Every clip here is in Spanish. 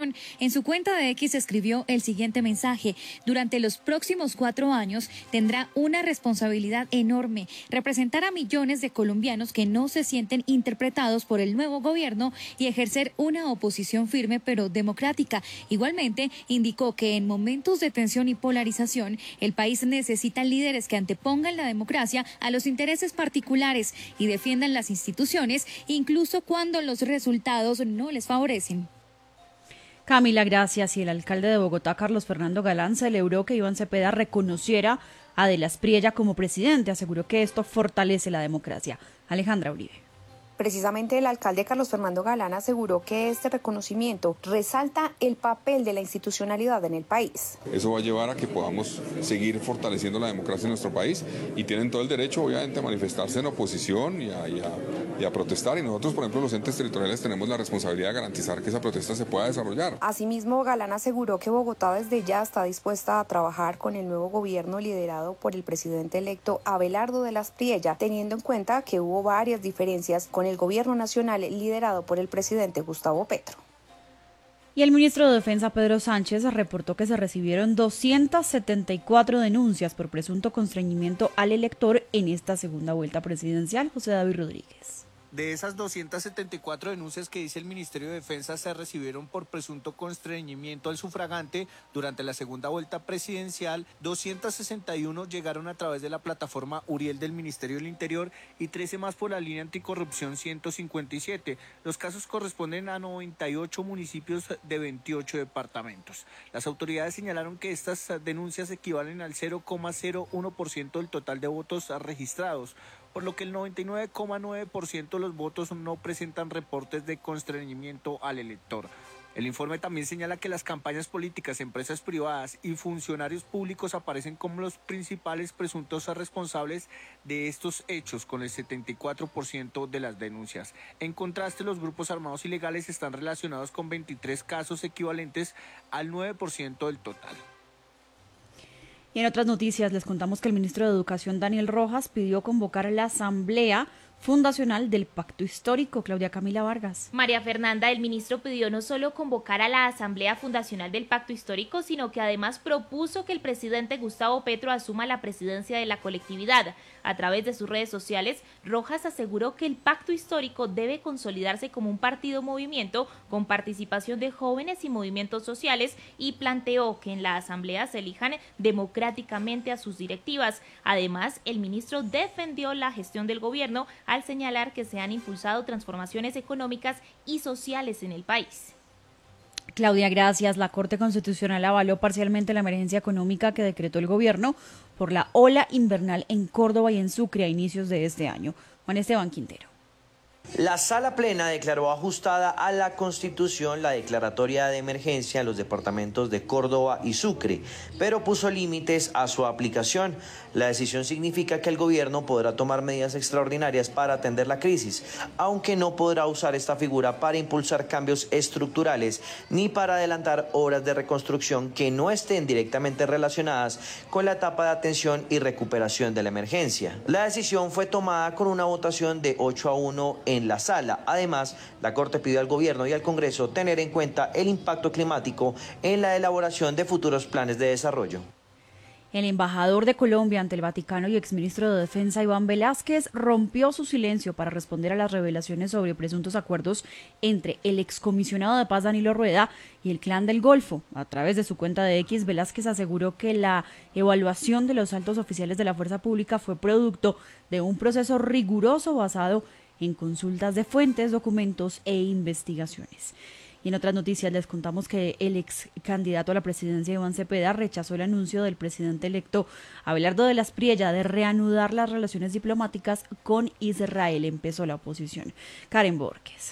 Educación, en su cuenta de X escribió el siguiente mensaje: durante los próximos 4 años tendrá una responsabilidad enorme, representar a millones de colombianos que no se sienten interpretados por el nuevo gobierno y ejercer una oposición firme pero democrática. Igualmente, indicó que en momentos de tensión y polarización, el país necesita líderes que antepongan la democracia a los intereses particulares y defiendan las instituciones, incluso cuando los resultados no les favorecen. Camila, gracias. Y el alcalde de Bogotá, Carlos Fernando Galán, celebró que Iván Cepeda reconociera a De la Espriella como presidente. Aseguró que esto fortalece la democracia. Alejandra Uribe. Precisamente el alcalde Carlos Fernando Galán aseguró que este reconocimiento resalta el papel de la institucionalidad en el país. Eso va a llevar a que podamos seguir fortaleciendo la democracia en nuestro país y tienen todo el derecho, obviamente, a manifestarse en oposición y a protestar. Y nosotros, por ejemplo, los entes territoriales tenemos la responsabilidad de garantizar que esa protesta se pueda desarrollar. Asimismo, Galán aseguró que Bogotá desde ya está dispuesta a trabajar con el nuevo gobierno liderado por el presidente electo Abelardo de la Espriella, teniendo en cuenta que hubo varias diferencias con el gobierno nacional liderado por el presidente Gustavo Petro. Y el ministro de Defensa, Pedro Sánchez, reportó que se recibieron 274 denuncias por presunto constreñimiento al elector en esta segunda vuelta presidencial. José David Rodríguez. De esas 274 denuncias que dice el Ministerio de Defensa se recibieron por presunto constreñimiento al sufragante durante la segunda vuelta presidencial, 261 llegaron a través de la plataforma Uriel del Ministerio del Interior y 13 más por la línea anticorrupción 157. Los casos corresponden a 98 municipios de 28 departamentos. Las autoridades señalaron que estas denuncias equivalen al 0,01% del total de votos registrados, por lo que el 99,9% de los votos no presentan reportes de constreñimiento al elector. El informe también señala que las campañas políticas, empresas privadas y funcionarios públicos aparecen como los principales presuntos responsables de estos hechos, con el 74% de las denuncias. En contraste, los grupos armados ilegales están relacionados con 23 casos equivalentes al 9% del total. Y en otras noticias les contamos que el ministro de Educación, Daniel Rojas, pidió convocar a la asamblea fundacional del Pacto Histórico. Claudia Camila Vargas. María Fernanda, el ministro pidió no solo convocar a la Asamblea Fundacional del Pacto Histórico, sino que además propuso que el presidente Gustavo Petro asuma la presidencia de la colectividad. A través de sus redes sociales, Rojas aseguró que el Pacto Histórico debe consolidarse como un partido-movimiento con participación de jóvenes y movimientos sociales y planteó que en la Asamblea se elijan democráticamente a sus directivas. Además, el ministro defendió la gestión del gobierno al señalar que se han impulsado transformaciones económicas y sociales en el país. Claudia, gracias. La Corte Constitucional avaló parcialmente la emergencia económica que decretó el gobierno por la ola invernal en Córdoba y en Sucre a inicios de este año. Juan Esteban Quintero. La Sala Plena declaró ajustada a la Constitución la declaratoria de emergencia en los departamentos de Córdoba y Sucre, pero puso límites a su aplicación. La decisión significa que el gobierno podrá tomar medidas extraordinarias para atender la crisis, aunque no podrá usar esta figura para impulsar cambios estructurales ni para adelantar obras de reconstrucción que no estén directamente relacionadas con la etapa de atención y recuperación de la emergencia. La decisión fue tomada con una votación de 8-1 en la sala. Además, la Corte pidió al gobierno y al Congreso tener en cuenta el impacto climático en la elaboración de futuros planes de desarrollo. El embajador de Colombia ante el Vaticano y exministro de Defensa, Iván Velásquez, rompió su silencio para responder a las revelaciones sobre presuntos acuerdos entre el excomisionado de paz Danilo Rueda y el Clan del Golfo. A través de su cuenta de X, Velásquez aseguró que la evaluación de los altos oficiales de la fuerza pública fue producto de un proceso riguroso basado en consultas de fuentes, documentos e investigaciones. Y en otras noticias les contamos que el ex candidato a la presidencia, Iván Cepeda, rechazó el anuncio del presidente electo Abelardo de la Espriella de reanudar las relaciones diplomáticas con Israel. Empezó la oposición. Karen Borges.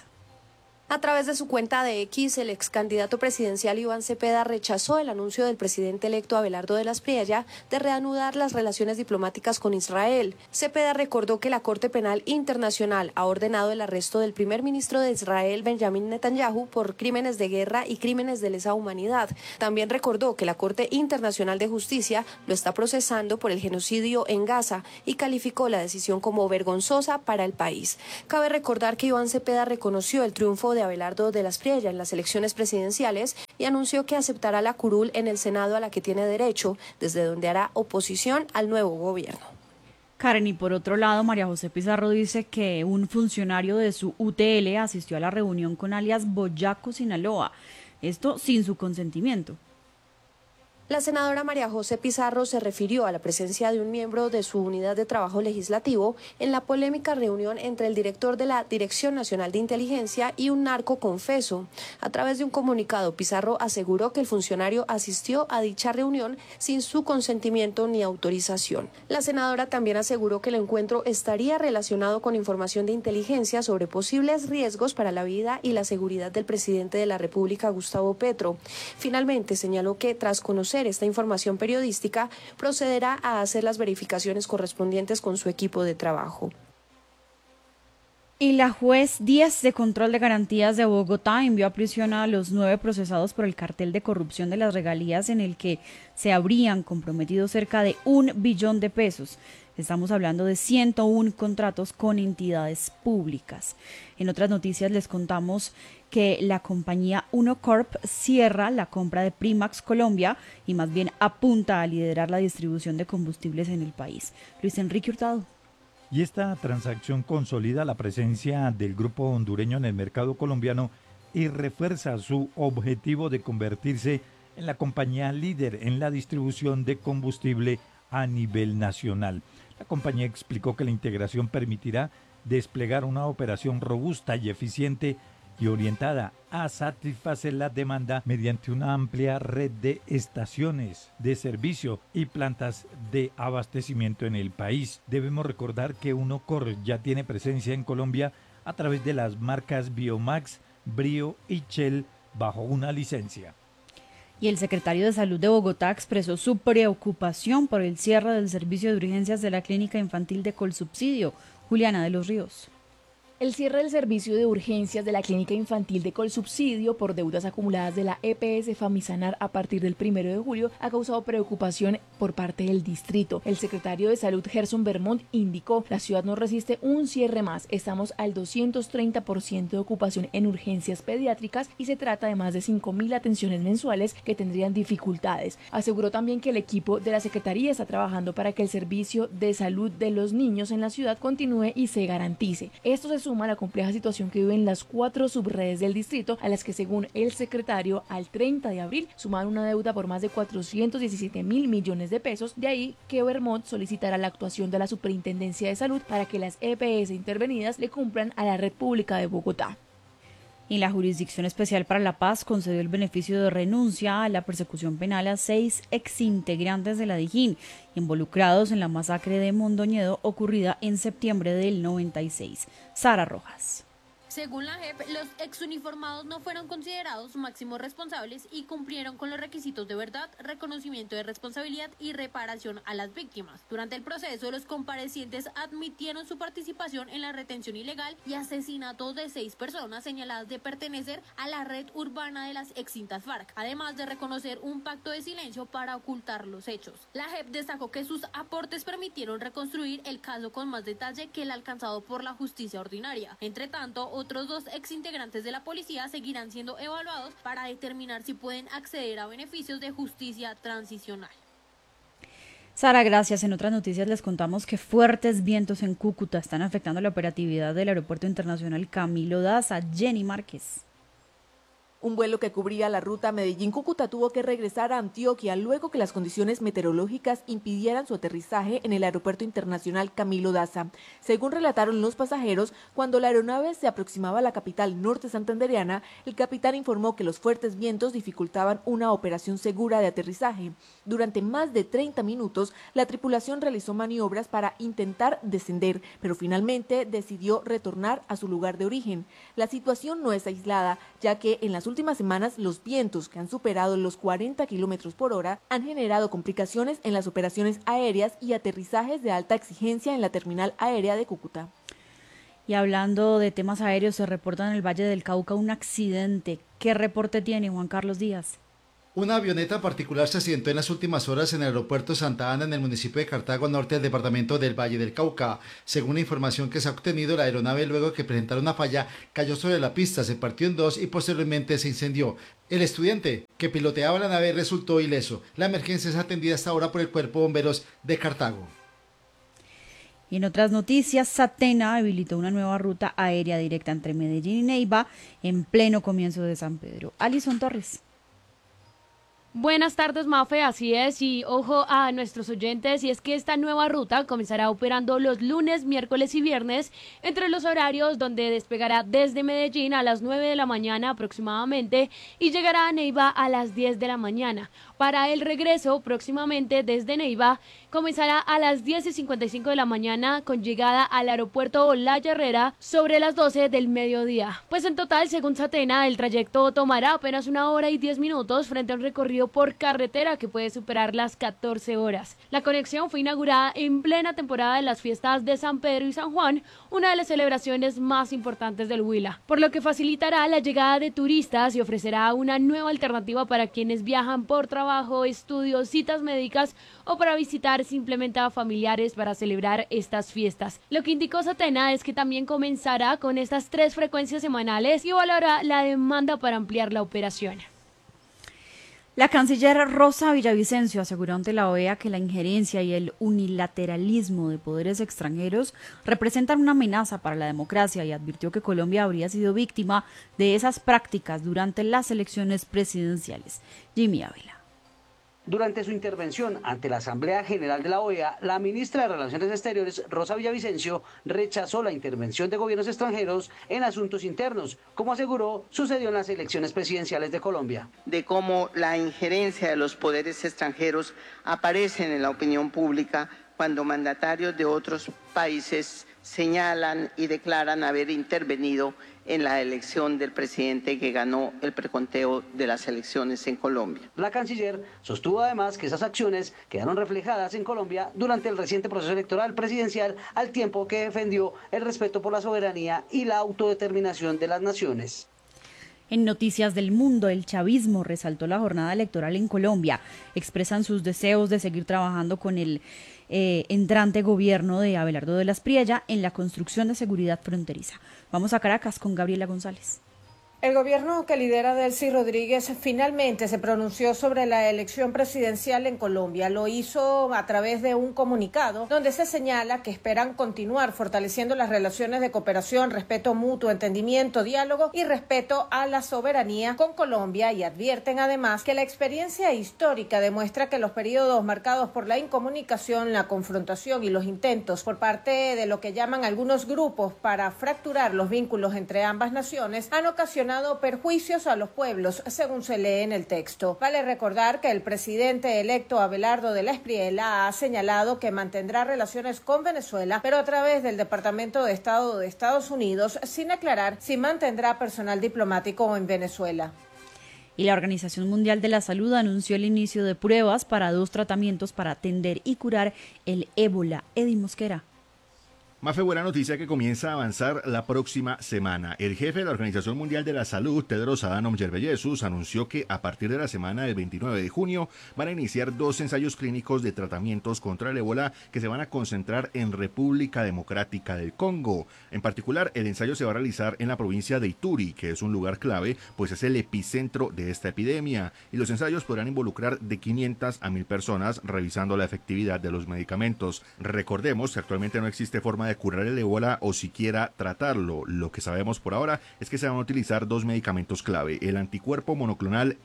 A través de su cuenta de X, el ex candidato presidencial Iván Cepeda rechazó el anuncio del presidente electo Abelardo de la Espriella de reanudar las relaciones diplomáticas con Israel. Cepeda recordó que la Corte Penal Internacional ha ordenado el arresto del primer ministro de Israel, Benjamin Netanyahu, por crímenes de guerra y crímenes de lesa humanidad. También recordó que la Corte Internacional de Justicia lo está procesando por el genocidio en Gaza y calificó la decisión como vergonzosa para el país. Cabe recordar que Iván Cepeda reconoció el triunfo de Abelardo de las Priella en las elecciones presidenciales y anunció que aceptará la curul en el Senado a la que tiene derecho, desde donde hará oposición al nuevo gobierno. Karen, y por otro lado, María José Pizarro dice que un funcionario de su UTL asistió a la reunión con alias Boyaco Sinaloa, esto sin su consentimiento. La senadora María José Pizarro se refirió a la presencia de un miembro de su unidad de trabajo legislativo en la polémica reunión entre el director de la Dirección Nacional de Inteligencia y un narco confeso. A través de un comunicado, Pizarro aseguró que el funcionario asistió a dicha reunión sin su consentimiento ni autorización. La senadora también aseguró que el encuentro estaría relacionado con información de inteligencia sobre posibles riesgos para la vida y la seguridad del presidente de la República, Gustavo Petro. Finalmente, señaló que tras conocer esta información periodística, procederá a hacer las verificaciones correspondientes con su equipo de trabajo. Y la juez 10 de Control de Garantías de Bogotá envió a prisión a los 9 procesados por el cartel de corrupción de las regalías en el que se habrían comprometido cerca de 1 billón de pesos. Estamos hablando de 101 contratos con entidades públicas. En otras noticias les contamos que la compañía Unocorp cierra la compra de Primax Colombia y más bien apunta a liderar la distribución de combustibles en el país. Luis Enrique Hurtado. Y esta transacción consolida la presencia del grupo hondureño en el mercado colombiano y refuerza su objetivo de convertirse en la compañía líder en la distribución de combustible a nivel nacional. La compañía explicó que la integración permitirá desplegar una operación robusta y eficiente y orientada a satisfacer la demanda mediante una amplia red de estaciones de servicio y plantas de abastecimiento en el país. Debemos recordar que Unocorp ya tiene presencia en Colombia a través de las marcas Biomax, Brio y Shell bajo una licencia. Y el secretario de Salud de Bogotá expresó su preocupación por el cierre del servicio de urgencias de la Clínica Infantil de Colsubsidio. Juliana de los Ríos. El cierre del servicio de urgencias de la Clínica Infantil de Colsubsidio por deudas acumuladas de la EPS Famisanar a partir del 1 de julio ha causado preocupación por parte del distrito. El secretario de Salud, Gerson Vermont, indicó: la ciudad no resiste un cierre más. Estamos al 230% de ocupación en urgencias pediátricas y se trata de más de 5.000 atenciones mensuales que tendrían dificultades. Aseguró también que el equipo de la Secretaría está trabajando para que el servicio de salud de los niños en la ciudad continúe y se garantice. Esto se suma a la compleja situación que viven las 4 subredes del distrito, a las que, según el secretario, al 30 de abril sumaron una deuda por más de 417.000 millones de pesos. De ahí que Vermont solicitará la actuación de la Superintendencia de Salud para que las EPS intervenidas le cumplan a la red pública de Bogotá. Y la Jurisdicción Especial para la Paz concedió el beneficio de renuncia a la persecución penal a 6 exintegrantes de la Dijín involucrados en la masacre de Mondoñedo ocurrida en septiembre del 96. Sara Rojas. Según la JEP, los exuniformados no fueron considerados máximos responsables y cumplieron con los requisitos de verdad, reconocimiento de responsabilidad y reparación a las víctimas. Durante el proceso, los comparecientes admitieron su participación en la retención ilegal y asesinato de 6 personas señaladas de pertenecer a la red urbana de las extintas FARC, además de reconocer un pacto de silencio para ocultar los hechos. La JEP destacó que sus aportes permitieron reconstruir el caso con más detalle que el alcanzado por la justicia ordinaria. Entre tanto, otros 2 exintegrantes de la policía seguirán siendo evaluados para determinar si pueden acceder a beneficios de justicia transicional. Sara, gracias. En otras noticias les contamos que fuertes vientos en Cúcuta están afectando la operatividad del Aeropuerto Internacional Camilo Daza. Jenny Márquez. Un vuelo que cubría la ruta Medellín-Cúcuta tuvo que regresar a Antioquia luego que las condiciones meteorológicas impidieran su aterrizaje en el Aeropuerto Internacional Camilo Daza. Según relataron los pasajeros, cuando la aeronave se aproximaba a la capital norte santandereana, el capitán informó que los fuertes vientos dificultaban una operación segura de aterrizaje. Durante más de 30 minutos, la tripulación realizó maniobras para intentar descender, pero finalmente decidió retornar a su lugar de origen. La situación no es aislada, ya que en las últimas semanas los vientos, que han superado los 40 kilómetros por hora, han generado complicaciones en las operaciones aéreas y aterrizajes de alta exigencia en la terminal aérea de Cúcuta. Y hablando de temas aéreos, se reporta en el Valle del Cauca un accidente. ¿Qué reporte tiene Juan Carlos Díaz? Una avioneta particular se accidentó en las últimas horas en el aeropuerto Santa Ana, en el municipio de Cartago, norte del departamento del Valle del Cauca. Según la información que se ha obtenido, la aeronave, luego de que presentara una falla, cayó sobre la pista, se partió en dos y posteriormente se incendió. El estudiante que piloteaba la nave resultó ileso. La emergencia es atendida hasta ahora por el Cuerpo de Bomberos de Cartago. Y en otras noticias, Satena habilitó una nueva ruta aérea directa entre Medellín y Neiva en pleno comienzo de San Pedro. Alison Torres. Buenas tardes, Mafe, así es, y ojo a nuestros oyentes, y es que esta nueva ruta comenzará operando los lunes, miércoles y viernes entre los horarios donde despegará desde Medellín a las 9 de la mañana aproximadamente y llegará a Neiva a las 10 de la mañana. Para el regreso, próximamente desde Neiva, comenzará a las 10:55 de la mañana con llegada al aeropuerto La Herrera sobre las 12 del mediodía. Pues en total, según Satena, el trayecto tomará apenas 1 hora y 10 minutos frente a un recorrido por carretera que puede superar las 14 horas. La conexión fue inaugurada en plena temporada de las fiestas de San Pedro y San Juan, una de las celebraciones más importantes del Huila, por lo que facilitará la llegada de turistas y ofrecerá una nueva alternativa para quienes viajan por trabajo, estudios, citas médicas o para visitar simplemente a familiares para celebrar estas fiestas. Lo que indicó Satena es que también comenzará con estas 3 frecuencias semanales y evaluará la demanda para ampliar la operación. La canciller Rosa Villavicencio aseguró ante la OEA que la injerencia y el unilateralismo de poderes extranjeros representan una amenaza para la democracia y advirtió que Colombia habría sido víctima de esas prácticas durante las elecciones presidenciales. Jimmy Ávila. Durante su intervención ante la Asamblea General de la OEA, la ministra de Relaciones Exteriores, Rosa Villavicencio, rechazó la intervención de gobiernos extranjeros en asuntos internos, como aseguró sucedió en las elecciones presidenciales de Colombia. De cómo la injerencia de los poderes extranjeros aparecen en la opinión pública cuando mandatarios de otros países señalan y declaran haber intervenido en la elección del presidente que ganó el preconteo de las elecciones en Colombia. La canciller sostuvo además que esas acciones quedaron reflejadas en Colombia durante el reciente proceso electoral presidencial, al tiempo que defendió el respeto por la soberanía y la autodeterminación de las naciones. En Noticias del Mundo, el chavismo resaltó la jornada electoral en Colombia. Expresan sus deseos de seguir trabajando con el entrante gobierno de Abelardo de las Priella en la construcción de seguridad fronteriza. Vamos a Caracas con Gabriela González. El gobierno que lidera Delcy Rodríguez finalmente se pronunció sobre la elección presidencial en Colombia. Lo hizo a través de un comunicado donde se señala que esperan continuar fortaleciendo las relaciones de cooperación, respeto mutuo, entendimiento, diálogo y respeto a la soberanía con Colombia, y advierten además que la experiencia histórica demuestra que los periodos marcados por la incomunicación, la confrontación y los intentos por parte de lo que llaman algunos grupos para fracturar los vínculos entre ambas naciones han ocasionado perjuicios a los pueblos, según se lee en el texto. Vale recordar que el presidente electo Abelardo de las Priella ha señalado que mantendrá relaciones con Venezuela, pero a través del Departamento de Estado de Estados Unidos, sin aclarar si mantendrá personal diplomático en Venezuela. Y la Organización Mundial de la Salud anunció el inicio de pruebas para 2 tratamientos para atender y curar el ébola. Eddie Mosquera. Mafe, buena noticia que comienza a avanzar la próxima semana. El jefe de la Organización Mundial de la Salud, Tedros Adhanom Ghebreyesus, anunció que a partir de la semana del 29 de junio van a iniciar 2 ensayos clínicos de tratamientos contra el ébola que se van a concentrar en República Democrática del Congo. En particular, el ensayo se va a realizar en la provincia de Ituri, que es un lugar clave, pues es el epicentro de esta epidemia, y los ensayos podrán involucrar de 500 a 1.000 personas revisando la efectividad de los medicamentos. Recordemos que actualmente no existe forma de curar el ébola o siquiera tratarlo. Lo que sabemos por ahora es que se van a utilizar 2 medicamentos clave, el anticuerpo monoclonal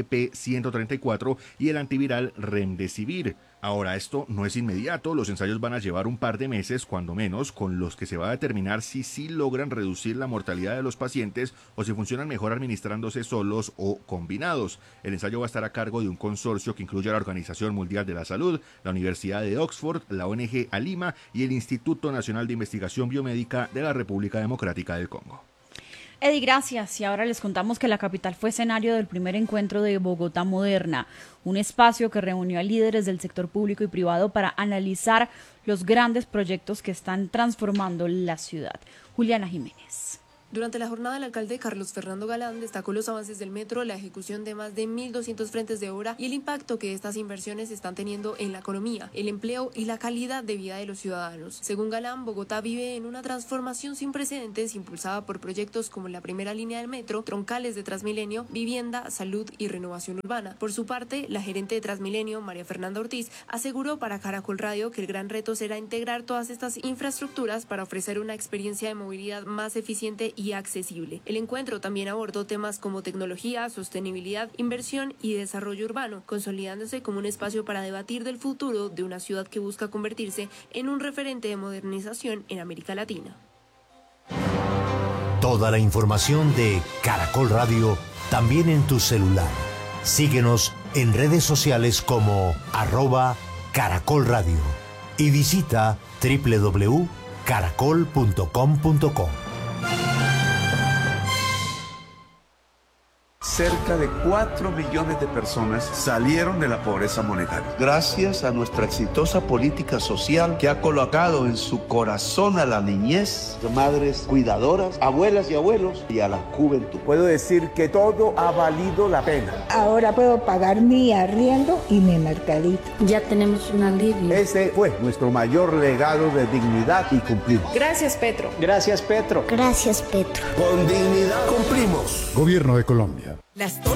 MBP-134 y el antiviral Remdesivir. Ahora, esto no es inmediato, los ensayos van a llevar un par de meses, cuando menos, con los que se va a determinar si sí logran reducir la mortalidad de los pacientes o si funcionan mejor administrándose solos o combinados. El ensayo va a estar a cargo de un consorcio que incluye a la Organización Mundial de la Salud, la Universidad de Oxford, la ONG Alima y el Instituto Nacional de Investigación Biomédica de la República Democrática del Congo. Eddie, gracias. Y ahora les contamos que la capital fue escenario del primer encuentro de Bogotá Moderna, un espacio que reunió a líderes del sector público y privado para analizar los grandes proyectos que están transformando la ciudad. Juliana Jiménez. Durante la jornada, el alcalde Carlos Fernando Galán destacó los avances del metro, la ejecución de más de 1.200 frentes de obra y el impacto que estas inversiones están teniendo en la economía, el empleo y la calidad de vida de los ciudadanos. Según Galán, Bogotá vive en una transformación sin precedentes impulsada por proyectos como la primera línea del metro, troncales de Transmilenio, vivienda, salud y renovación urbana. Por su parte, la gerente de Transmilenio, María Fernanda Ortiz, aseguró para Caracol Radio que el gran reto será integrar todas estas infraestructuras para ofrecer una experiencia de movilidad más eficiente y accesible. El encuentro también abordó temas como tecnología, sostenibilidad, inversión y desarrollo urbano, consolidándose como un espacio para debatir del futuro de una ciudad que busca convertirse en un referente de modernización en América Latina. Toda la información de Caracol Radio también en tu celular. Síguenos en redes sociales como @Caracol Radio y visita www.caracol.com.co. Cerca de 4 millones de personas salieron de la pobreza monetaria. Gracias a nuestra exitosa política social que ha colocado en su corazón a la niñez, madres cuidadoras, abuelas y abuelos y a la juventud. Puedo decir que todo ha valido la pena. Ahora puedo pagar mi arriendo y mi mercadito. Ya tenemos un alivio. Ese fue nuestro mayor legado de dignidad y cumplimos. Gracias, Petro. Gracias, Petro. Gracias, Petro. Con dignidad cumplimos. Gobierno de Colombia.